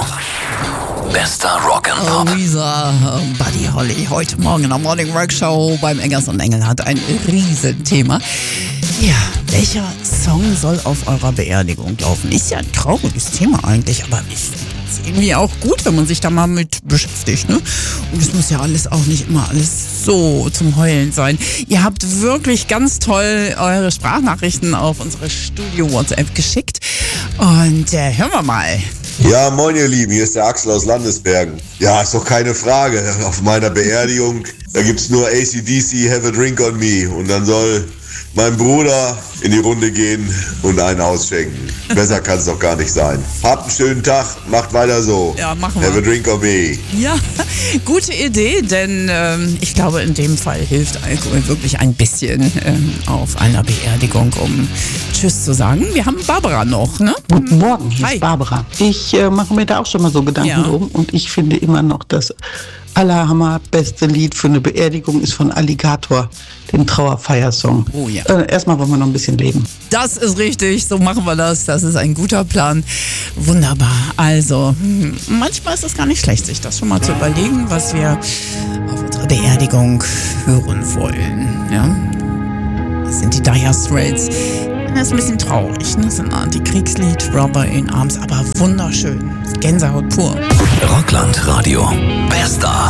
Bester Rock'n'Pop. Weezer, Buddy Holly, heute Morgen in der Morning Rock Show beim Eggers und Engel hat ein Riesenthema. Ja, welcher Song soll auf eurer Beerdigung laufen? Ist ja ein trauriges Thema eigentlich, aber ist irgendwie auch gut, wenn man sich da mal mit beschäftigt, ne? Und es muss ja auch nicht immer alles so zum Heulen sein. Ihr habt wirklich ganz toll eure Sprachnachrichten auf unsere Studio-WhatsApp geschickt. Und hören wir mal. Ja, moin ihr Lieben, hier ist der Axel aus Landesbergen. Ja, ist doch keine Frage. Auf meiner Beerdigung, da gibt's nur AC/DC, Have a Drink on Me. Und dann soll mein Bruder in die Runde gehen und einen ausschenken. Besser kann es doch gar nicht sein. Habt einen schönen Tag, macht weiter so. Ja, machen wir. Have a Drink on Me. Ja, gute Idee, denn ich glaube, in dem Fall hilft Alkohol wirklich ein bisschen auf einer Beerdigung, um Tschüss zu sagen. Wir haben Barbara noch, ne? Guten Morgen, hier Hi. ist Barbara. Ich mache mir da auch schon mal so Gedanken drum und ich finde immer noch, das allerhammerbeste Lied für eine Beerdigung ist von Alligator, den Trauerfeiersong. Oh ja. Erstmal wollen wir noch ein bisschen leben. Das ist richtig, so machen wir das. Das ist ein guter Plan. Wunderbar. Also, manchmal ist es gar nicht schlecht, sich das schon mal zu überlegen, was wir auf unserer Beerdigung hören wollen. Ja? Das sind die Dire Straits. Das ist ein bisschen traurig, ne? Das ist ein Antikriegslied, Robber in Arms, aber wunderschön. Gänsehaut pur. Rockland Radio. Bester